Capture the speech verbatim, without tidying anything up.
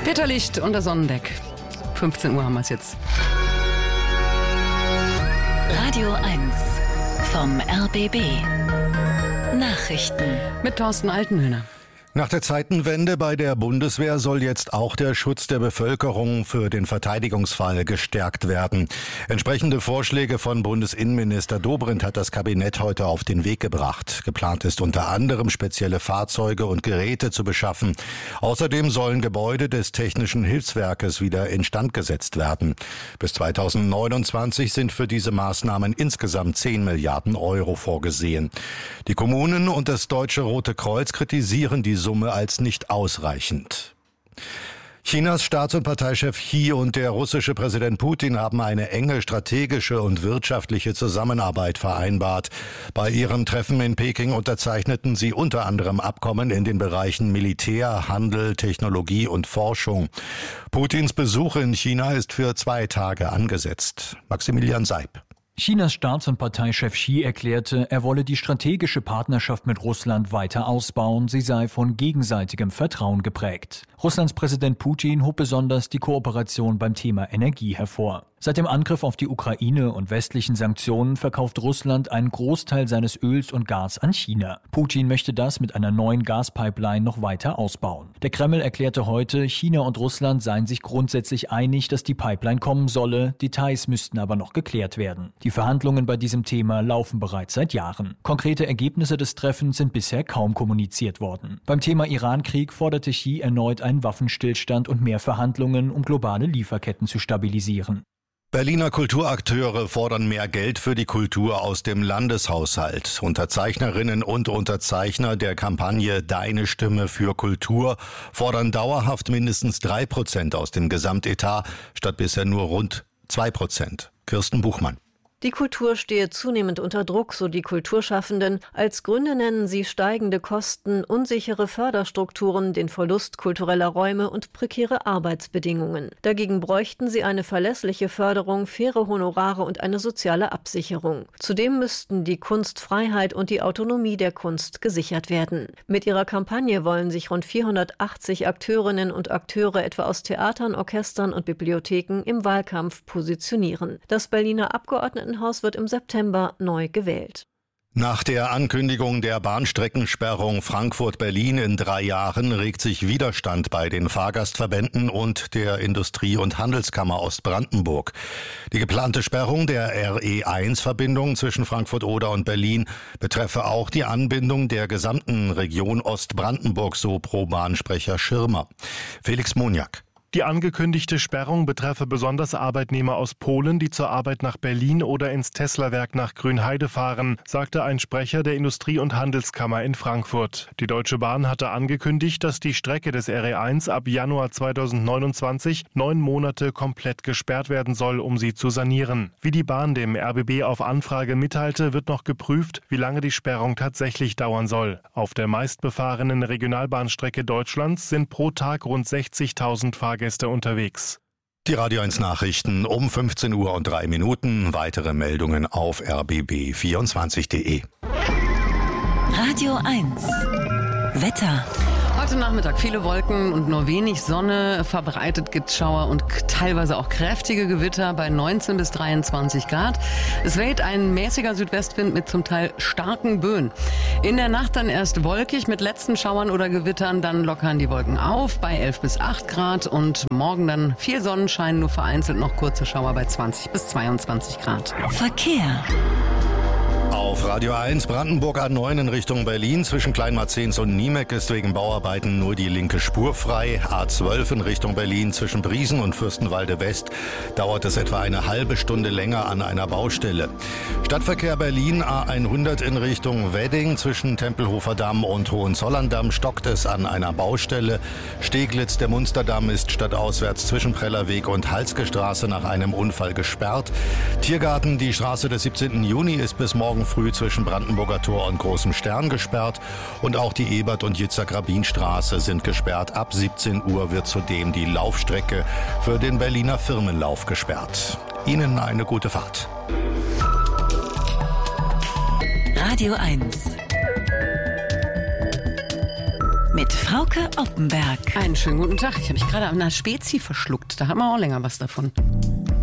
Peter Licht unter Sonnendeck. fünfzehn Uhr haben wir es jetzt. Radio eins vom R B B. Nachrichten mit Thorsten Altenhöhner. Nach der Zeitenwende bei der Bundeswehr soll jetzt auch der Schutz der Bevölkerung für den Verteidigungsfall gestärkt werden. Entsprechende Vorschläge von Bundesinnenminister Dobrindt hat das Kabinett heute auf den Weg gebracht. Geplant ist unter anderem, spezielle Fahrzeuge und Geräte zu beschaffen. Außerdem sollen Gebäude des Technischen Hilfswerkes wieder instand gesetzt werden. Bis zweitausendneunundzwanzig sind für diese Maßnahmen insgesamt zehn Milliarden Euro vorgesehen. Die Kommunen und das Deutsche Rote Kreuz kritisieren die Summe als nicht ausreichend. Chinas Staats- und Parteichef Xi und der russische Präsident Putin haben eine enge strategische und wirtschaftliche Zusammenarbeit vereinbart. Bei ihrem Treffen in Peking unterzeichneten sie unter anderem Abkommen in den Bereichen Militär, Handel, Technologie und Forschung. Putins Besuch in China ist für zwei Tage angesetzt. Maximilian Seib. Chinas Staats- und Parteichef Xi erklärte, er wolle die strategische Partnerschaft mit Russland weiter ausbauen, sie sei von gegenseitigem Vertrauen geprägt. Russlands Präsident Putin hob besonders die Kooperation beim Thema Energie hervor. Seit dem Angriff auf die Ukraine und westlichen Sanktionen verkauft Russland einen Großteil seines Öls und Gas an China. Putin möchte das mit einer neuen Gaspipeline noch weiter ausbauen. Der Kreml erklärte heute, China und Russland seien sich grundsätzlich einig, dass die Pipeline kommen solle, Details müssten aber noch geklärt werden. Die Verhandlungen bei diesem Thema laufen bereits seit Jahren. Konkrete Ergebnisse des Treffens sind bisher kaum kommuniziert worden. Beim Thema Iran-Krieg forderte Xi erneut einen Waffenstillstand und mehr Verhandlungen, um globale Lieferketten zu stabilisieren. Berliner Kulturakteure fordern mehr Geld für die Kultur aus dem Landeshaushalt. Unterzeichnerinnen und Unterzeichner der Kampagne Deine Stimme für Kultur fordern dauerhaft mindestens drei Prozent aus dem Gesamtetat statt bisher nur rund zwei Prozent. Kirsten Buchmann. Die Kultur stehe zunehmend unter Druck, so die Kulturschaffenden. Als Gründe nennen sie steigende Kosten, unsichere Förderstrukturen, den Verlust kultureller Räume und prekäre Arbeitsbedingungen. Dagegen bräuchten sie eine verlässliche Förderung, faire Honorare und eine soziale Absicherung. Zudem müssten die Kunstfreiheit und die Autonomie der Kunst gesichert werden. Mit ihrer Kampagne wollen sich rund vierhundertachtzig Akteurinnen und Akteure etwa aus Theatern, Orchestern und Bibliotheken im Wahlkampf positionieren. Das Berliner Abgeordnetenhaus wird im September neu gewählt. Nach der Ankündigung der Bahnstreckensperrung Frankfurt-Berlin in drei Jahren regt sich Widerstand bei den Fahrgastverbänden und der Industrie- und Handelskammer Ostbrandenburg. Die geplante Sperrung der R E eins Verbindung zwischen Frankfurt-Oder und Berlin betreffe auch die Anbindung der gesamten Region Ostbrandenburg, so Pro-Bahnsprecher Schirmer. Felix Moniak. Die angekündigte Sperrung betreffe besonders Arbeitnehmer aus Polen, die zur Arbeit nach Berlin oder ins Tesla-Werk nach Grünheide fahren, sagte ein Sprecher der Industrie- und Handelskammer in Frankfurt. Die Deutsche Bahn hatte angekündigt, dass die Strecke des R E eins ab Januar zweitausendneunundzwanzig neun Monate komplett gesperrt werden soll, um sie zu sanieren. Wie die Bahn dem R B B auf Anfrage mitteilte, wird noch geprüft, wie lange die Sperrung tatsächlich dauern soll. Auf der meistbefahrenen Regionalbahnstrecke Deutschlands sind pro Tag rund sechzigtausend Fahrgäste Gäste unterwegs. Die Radio eins Nachrichten um fünfzehn Uhr und drei Minuten. Weitere Meldungen auf r b b vierundzwanzig punkt de. Radio eins Wetter. Heute Nachmittag viele Wolken und nur wenig Sonne. Verbreitet gibt es Schauer und teilweise auch kräftige Gewitter bei neunzehn bis dreiundzwanzig Grad. Es weht ein mäßiger Südwestwind mit zum Teil starken Böen. In der Nacht dann erst wolkig mit letzten Schauern oder Gewittern. Dann lockern die Wolken auf bei elf bis acht Grad. Und morgen dann viel Sonnenschein, nur vereinzelt noch kurze Schauer bei zwanzig bis zweiundzwanzig Grad. Verkehr. Auf Radio eins Brandenburg A neun in Richtung Berlin zwischen Kleinmarzens und Niemek ist wegen Bauarbeiten nur die linke Spur frei. A zwölf in Richtung Berlin zwischen Briesen und Fürstenwalde West dauert es etwa eine halbe Stunde länger an einer Baustelle. Stadtverkehr Berlin A hundert in Richtung Wedding zwischen Tempelhofer Damm und Hohenzollern-Damm stockt es an einer Baustelle. Steglitz, der Munsterdamm ist stadtauswärts zwischen Prellerweg und Halske Straße nach einem Unfall gesperrt. Tiergarten, die Straße des siebzehnten Juni ist bis morgen früh zwischen Brandenburger Tor und Großem Stern gesperrt und auch die Ebert- und Jitzak-Rabin-Straße sind gesperrt. Ab siebzehn Uhr wird zudem die Laufstrecke für den Berliner Firmenlauf gesperrt. Ihnen eine gute Fahrt. Radio eins mit Frauke Oppenberg. Einen schönen guten Tag. Ich habe mich gerade an einer Spezi verschluckt. Da haben wir auch länger was davon.